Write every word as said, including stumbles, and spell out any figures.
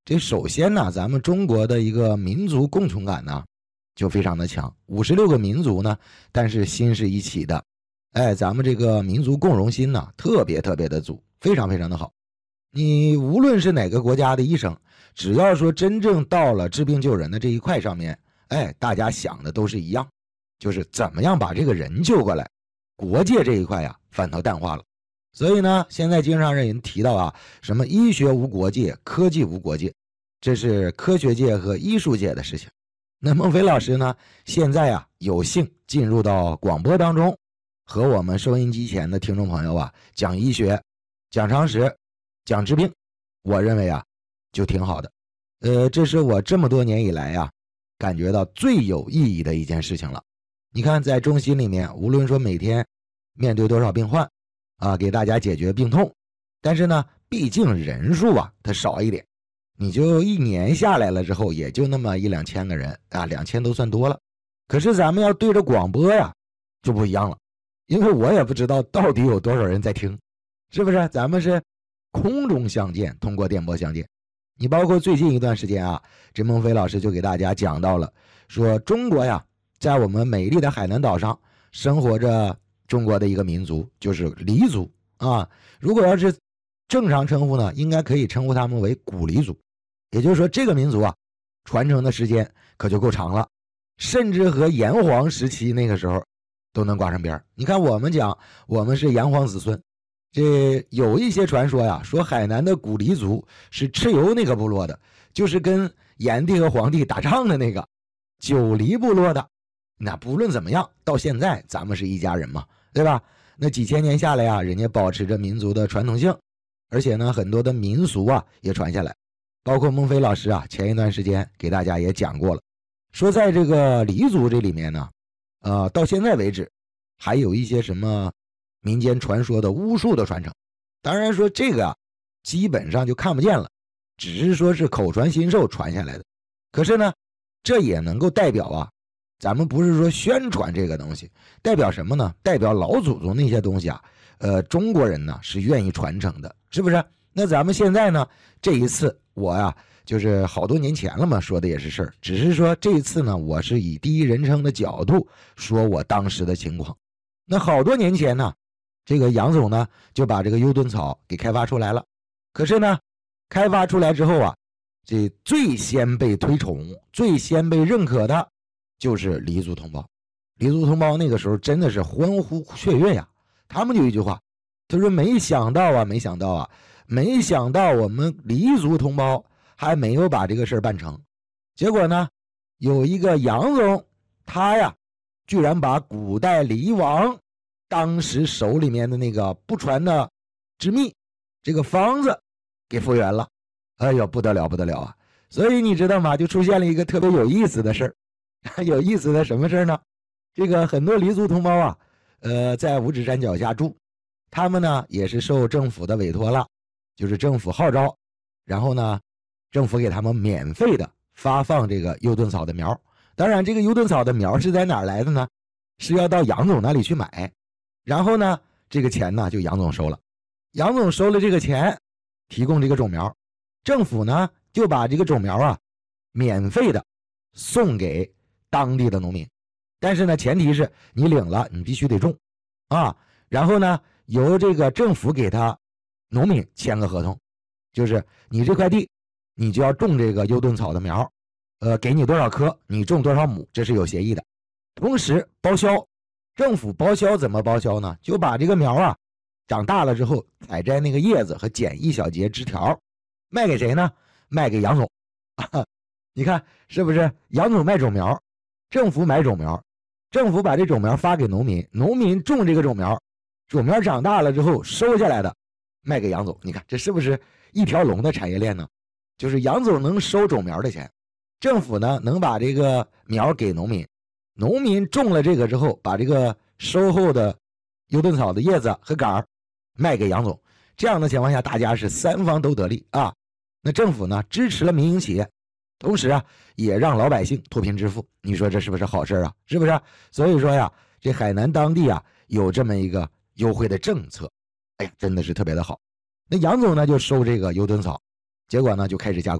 这首先呢，咱们中国的一个民族共同感呢就非常的强，五十六个民族呢，但是心是一起的。哎，咱们这个民族共荣心呢特别特别的足，非常非常的好。你无论是哪个国家的医生，只要说真正到了治病救人的这一块上面，哎，大家想的都是一样，就是怎么样把这个人救过来。国界这一块呀反倒淡化了。所以呢，现在经常让人提到啊，什么医学无国界，科技无国界，这是科学界和艺术界的事情。那孟非老师呢，现在啊有幸进入到广播当中，和我们收音机前的听众朋友啊讲医学、讲常识、讲治病，我认为啊就挺好的。呃，这是我这么多年以来啊感觉到最有意义的一件事情了。你看，在中心里面，无论说每天面对多少病患啊，给大家解决病痛，但是呢，毕竟人数啊它少一点，你就一年下来了之后，也就那么一两千个人啊，两千都算多了。可是咱们要对着广播呀，就不一样了，因为我也不知道到底有多少人在听，是不是？咱们是空中相见，通过电波相见。你包括最近一段时间啊，这孟非老师就给大家讲到了，说中国呀，在我们美丽的海南岛上生活着中国的一个民族，就是黎族啊。如果要是正常称呼呢，应该可以称呼他们为古黎族。也就是说，这个民族啊，传承的时间可就够长了，甚至和炎黄时期那个时候都能挂上边。你看，我们讲我们是炎黄子孙，这有一些传说呀，说海南的古黎族是蚩尤那个部落的，就是跟炎帝和黄帝打仗的那个九黎部落的。那不论怎么样，到现在咱们是一家人嘛，对吧？那几千年下来呀，人家保持着民族的传统性，而且呢，很多的民俗啊也传下来。包括孟非老师啊，前一段时间给大家也讲过了，说在这个黎族这里面呢，呃，到现在为止，还有一些什么民间传说的巫术的传承。当然说这个啊，基本上就看不见了，只是说是口传心授传下来的。可是呢，这也能够代表啊，咱们不是说宣传这个东西，代表什么呢？代表老祖宗那些东西啊，呃，中国人呢是愿意传承的，是不是？那咱们现在呢，这一次我呀，就是好多年前了嘛，说的也是事儿，只是说这一次呢，我是以第一人称的角度说我当时的情况。那好多年前呢，这个杨总呢就把这个优盾草给开发出来了。可是呢，开发出来之后啊，这最先被推崇、最先被认可的就是黎族同胞。黎族同胞那个时候真的是欢呼雀跃呀，他们就一句话，他说没想到啊，没想到啊。没想到我们黎族同胞还没有把这个事儿办成，结果呢，有一个杨总，他呀，居然把古代黎王当时手里面的那个不传的之秘，这个方子给复原了。哎呦，不得了不得了啊！所以你知道吗？就出现了一个特别有意思的事儿，有意思的什么事儿呢？这个很多黎族同胞啊，呃，在五指山脚下住，他们呢也是受政府的委托了。就是政府号召，然后呢，政府给他们免费的发放这个优盾草的苗。当然，这个优盾草的苗是在哪儿来的呢？是要到杨总那里去买，然后呢，这个钱呢就杨总收了。杨总收了这个钱，提供这个种苗，政府呢就把这个种苗啊免费的送给当地的农民。但是呢，前提是你领了，你必须得种啊。然后呢，由这个政府给他。农民签个合同，就是你这块地，你就要种这个优盾草的苗，呃，给你多少棵，你种多少亩，这是有协议的。同时包销，政府包销怎么包销呢？就把这个苗啊长大了之后，采摘那个叶子和剪一小节枝条，卖给谁呢？卖给杨总。你看是不是？杨总卖种苗，政府买种苗，政府把这种苗发给农民，农民种这个种苗，种苗长大了之后收下来的。卖给杨总，你看这是不是一条龙的产业链呢？就是杨总能收种苗的钱，政府呢能把这个苗给农民，农民种了这个之后，把这个收后的优盾草的叶子和杆卖给杨总。这样的情况下，大家是三方都得利啊。那政府呢支持了民营企业，同时啊也让老百姓脱贫致富。你说这是不是好事啊？是不是？所以说呀，这海南当地啊有这么一个优惠的政策。哎呀，真的是特别的好。那杨总呢就收这个优盾草，结果呢就开始加工。